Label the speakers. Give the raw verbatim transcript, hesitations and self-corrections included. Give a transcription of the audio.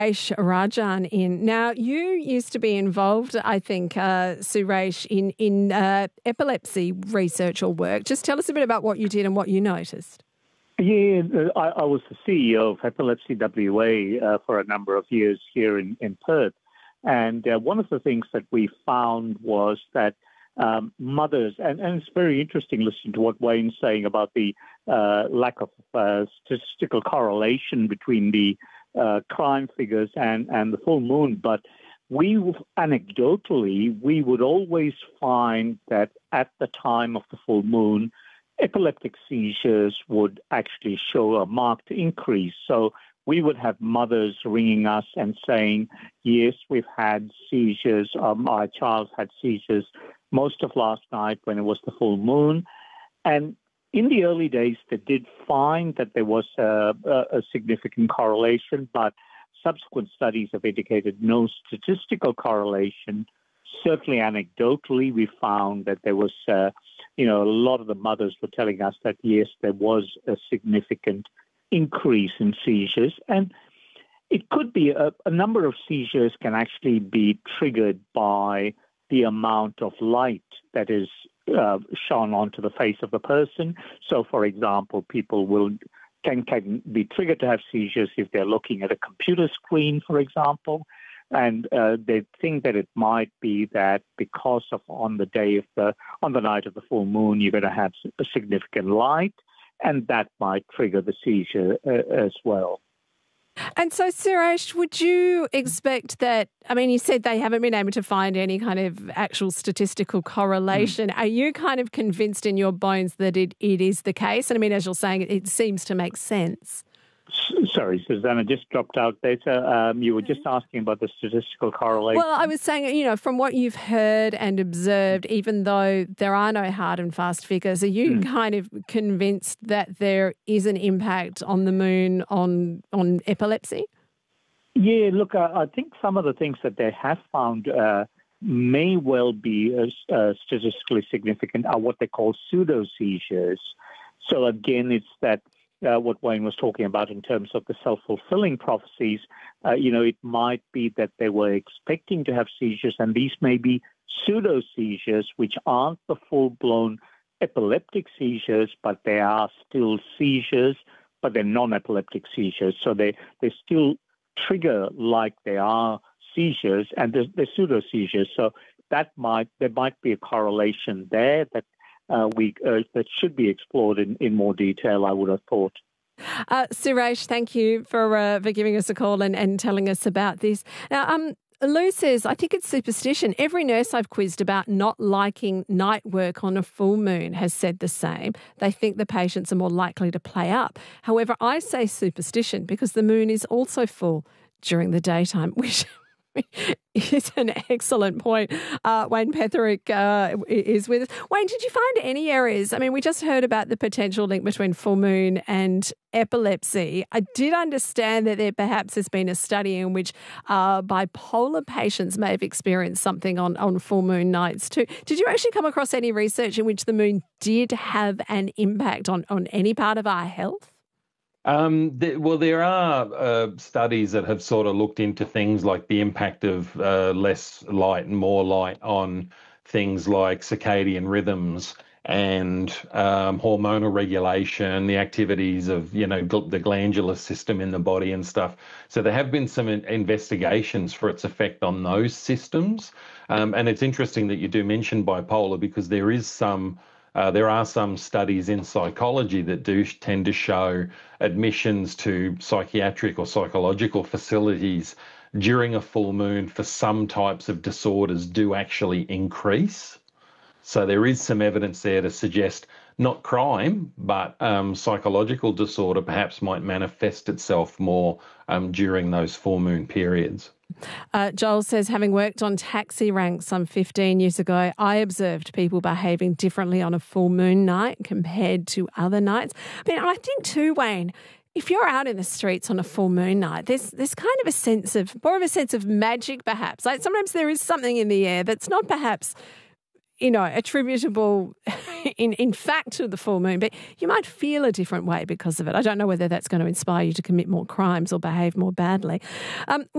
Speaker 1: Suresh Rajan in. Now, you used to be involved, I think, uh, Suresh, in, in uh, epilepsy research or work. Just tell us a bit about what you did and what you noticed.
Speaker 2: Yeah, I, I was the C E O of Epilepsy W A uh, for a number of years here in, in Perth. And uh, one of the things that we found was that um, mothers, and, and it's very interesting listening to what Wayne's saying about the uh, lack of uh, statistical correlation between the uh, crime figures and, and the full moon. But we, anecdotally, we would always find that at the time of the full moon, epileptic seizures would actually show a marked increase. So we would have mothers ringing us and saying, yes, we've had seizures. Um, my child had seizures most of last night when it was the full moon. And in the early days, they did find that there was a, a significant correlation, but subsequent studies have indicated no statistical correlation. Certainly anecdotally, we found that there was, uh, you know, a lot of the mothers were telling us that, yes, there was a significant increase in seizures. And it could be a, a number of seizures can actually be triggered by the amount of light that is uh, shone onto the face of the person. So, for example, people will can, can be triggered to have seizures if they're looking at a computer screen, for example. And uh, they think that it might be that because of on the day of the on the night of the full moon, you're going to have a significant light, and that might trigger the seizure uh, as well.
Speaker 1: And so, Suresh, would you expect that? I mean, you said they haven't been able to find any kind of actual statistical correlation. Mm. Are you kind of convinced in your bones that it, it is the case? And I mean, as you're saying, it, it seems to make sense.
Speaker 2: Sorry, Susanna, just dropped out there. So, um, you were just asking about the statistical correlation.
Speaker 1: Well, I was saying, you know, from what you've heard and observed, even though there are no hard and fast figures, are you mm. kind of convinced that there is an impact on the moon on on epilepsy?
Speaker 2: Yeah, look, I, I think some of the things that they have found uh, may well be uh, uh, statistically significant are what they call pseudo seizures. So again, it's that. Uh, what Wayne was talking about in terms of the self-fulfilling prophecies, uh, you know, it might be that they were expecting to have seizures, and these may be pseudo-seizures, which aren't the full-blown epileptic seizures, but they are still seizures, but they're non-epileptic seizures. So they, they still trigger like they are seizures, and they're, they're pseudo-seizures. So that might there might be a correlation there that Uh, we uh, that should be explored in, in more detail, I would have thought.
Speaker 1: Uh, Suresh, thank you for uh, for giving us a call and, and telling us about this. Now, um, Lou says, I think it's superstition. Every nurse I've quizzed about not liking night work on a full moon has said the same. They think the patients are more likely to play up. However, I say superstition because the moon is also full during the daytime, which... It's an excellent point. Uh, Wayne Petherick uh, is with us. Wayne, did you find any areas? I mean, we just heard about the potential link between full moon and epilepsy. I did understand that there perhaps has been a study in which uh, bipolar patients may have experienced something on, on full moon nights too. Did you actually come across any research in which the moon did have an impact on, on any part of our health?
Speaker 3: Um, th- well, there are uh, studies that have sort of looked into things like the impact of uh, less light and more light on things like circadian rhythms and um, hormonal regulation, the activities of, you know, gl- the glandular system in the body and stuff. So there have been some in- investigations for its effect on those systems. Um, and it's interesting that you do mention bipolar because there is some Uh, there are some studies in psychology that do tend to show admissions to psychiatric or psychological facilities during a full moon for some types of disorders do actually increase. So there is some evidence there to suggest not crime, but um, psychological disorder perhaps might manifest itself more um, during those full moon periods.
Speaker 1: Uh, Joel says, having worked on taxi ranks some fifteen years ago, I observed people behaving differently on a full moon night compared to other nights. I mean, I think too, Wayne, if you're out in the streets on a full moon night, there's there's kind of a sense of, more of a sense of magic perhaps. Like sometimes there is something in the air that's not perhaps, you know, attributable in, in fact to the full moon, but you might feel a different way because of it. I don't know whether that's going to inspire you to commit more crimes or behave more badly. Um,